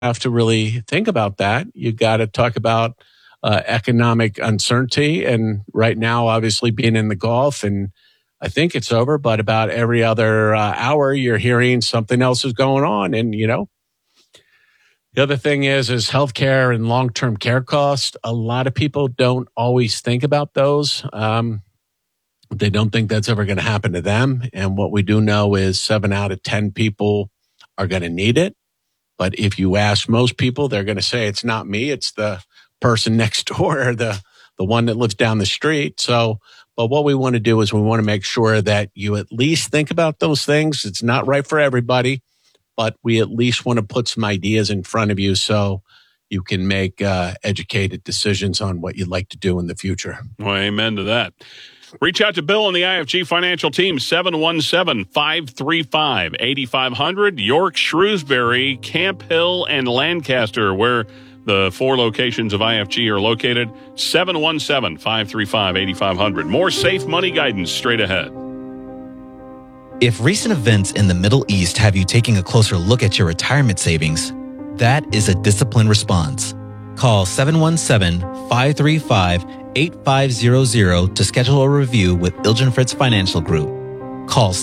have to really think about that. You got to talk about economic uncertainty. And right now, obviously, being in the Gulf, and I think it's over, but about every other hour, you're hearing something else is going on. And, the other thing is healthcare and long-term care costs. A lot of people don't always think about those. They don't think that's ever going to happen to them. And what we do know is 7 out of 10 people are going to need it. But if you ask most people, they're going to say it's not me. It's the person next door, or the one that lives down the street. So, but what we want to do is we want to make sure that you at least think about those things. It's not right for everybody, but we at least want to put some ideas in front of you so you can make educated decisions on what you'd like to do in the future. Well, amen to that. Reach out to Bill and the IFG Financial Team, 717-535-8500, York, Shrewsbury, Camp Hill, and Lancaster, where the 4 locations of IFG are located. 717-535-8500. More safe money guidance straight ahead. If recent events in the Middle East have you taking a closer look at your retirement savings, that is a disciplined response. Call 717-535-8500 to schedule a review with Ilgen Fritz Financial Group. Call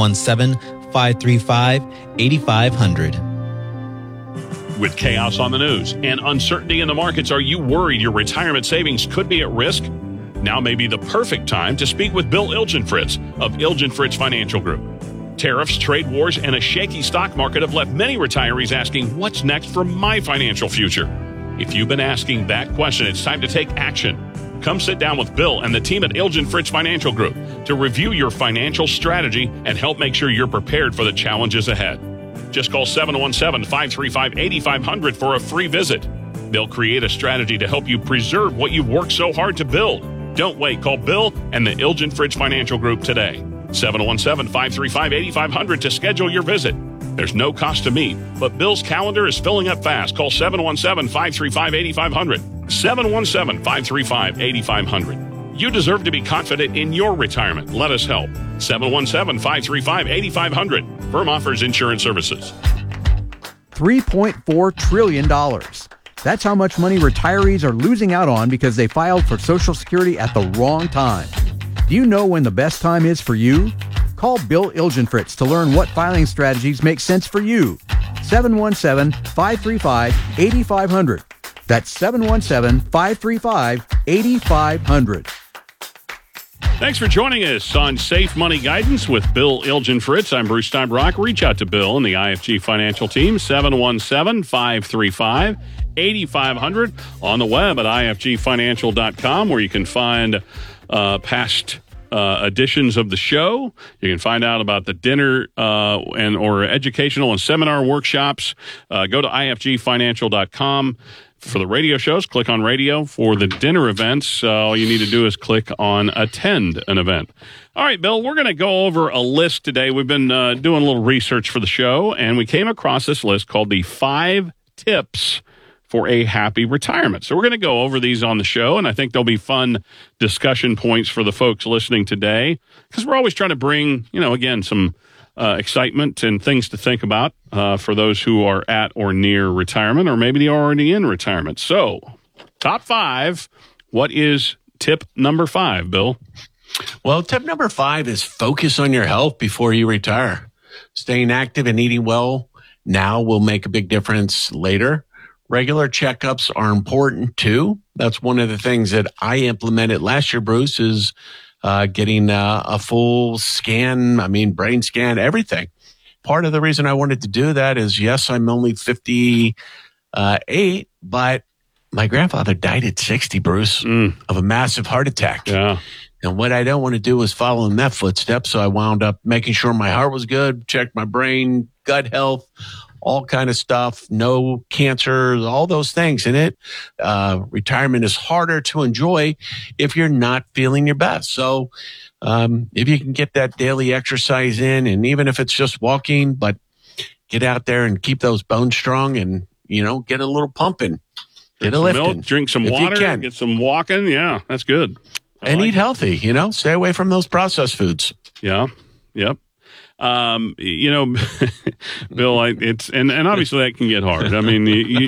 717-535-8500. With chaos on the news and uncertainty in the markets, are you worried your retirement savings could be at risk? Now may be the perfect time to speak with Bill Ilgenfritz of Ilgenfritz Financial Group. Tariffs, trade wars, and a shaky stock market have left many retirees asking, what's next for my financial future? If you've been asking that question, it's time to take action. Come sit down with Bill and the team at Ilgenfritz Financial Group to review your financial strategy and help make sure you're prepared for the challenges ahead. Just call 717-535-8500 for a free visit. They'll create a strategy to help you preserve what you've worked so hard to build. Don't wait. Call Bill and the Ilgenfritz Financial Group today. 717-535-8500 to schedule your visit. There's no cost to meet, but Bill's calendar is filling up fast. Call 717-535-8500. 717-535-8500. You deserve to be confident in your retirement. Let us help. 717-535-8500. Firm offers insurance services. $3.4 trillion. That's how much money retirees are losing out on because they filed for Social Security at the wrong time. Do you know when the best time is for you? Call Bill Ilgenfritz to learn what filing strategies make sense for you. 717-535-8500. That's 717-535-8500. Thanks for joining us on Safe Money Guidance with Bill Ilgenfritz. I'm Bruce Steinbrock. Reach out to Bill and the IFG Financial Team, 717-535-8500. On the web at ifgfinancial.com, where you can find past editions of the show. You can find out about the dinner or educational and seminar workshops. Go to ifgfinancial.com. For the radio shows, click on radio. For the dinner events, all you need to do is click on attend an event. All right, Bill, we're going to go over a list today. We've been doing a little research for the show, and we came across this list called the 5 Tips for a Happy Retirement. So we're going to go over these on the show, and I think there'll be fun discussion points for the folks listening today, because we're always trying to bring, again, some excitement and things to think about for those who are at or near retirement, or maybe they're already in retirement. So, top 5, what is tip number 5, Bill? Well, tip number 5 is focus on your health before you retire. Staying active and eating well now will make a big difference later. Regular checkups are important too. That's one of the things that I implemented last year, Bruce, is getting a full scan, brain scan, everything. Part of the reason I wanted to do that is, yes, I'm only 58, but my grandfather died at 60, Bruce, of a massive heart attack. Yeah. And what I don't want to do is follow in that footstep. So I wound up making sure my heart was good, checked my brain, gut health, all kind of stuff, no cancers, all those things in it. Retirement is harder to enjoy if you're not feeling your best. So if you can get that daily exercise in, and even if it's just walking, but get out there and keep those bones strong and, get a little pumping, get a lifting. Milk, drink some water, get some walking. Yeah, that's good. And eat healthy, stay away from those processed foods. Yeah, yep. You know, Bill, it's and obviously that can get hard. I mean,